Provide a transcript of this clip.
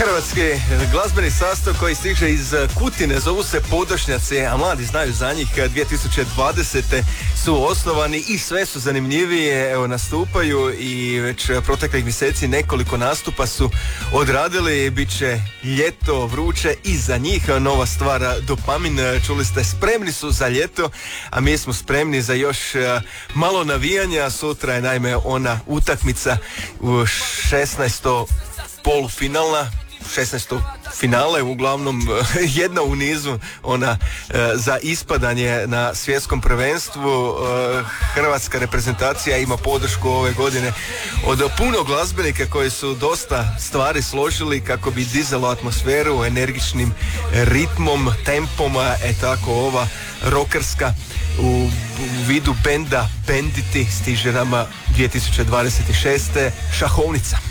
hrvatski glazbeni sastav koji stiže iz Kutine, zovu se Podošnjaci, a mladi znaju za njih. 2020. su osnovani i sve su zanimljivije, evo nastupaju i već proteklih mjeseci nekoliko nastupa su odradili, bit će ljeto vruće i za njih. Nova stvar Dopamin, čuli ste, spremni su za ljeto, a mi smo spremni za još malo navijanja. Sutra je naime ona utakmica u 16. polufinalna, 16. finale, uglavnom jedna u nizu, ona za ispadanje na svjetskom prvenstvu. Hrvatska reprezentacija ima podršku ove godine od puno glazbenika koji su dosta stvari složili kako bi dizalo atmosferu energičnim ritmom, tempom, tako ova rokerska u vidu benda Benditi stiže nama 2026. Šahovnica.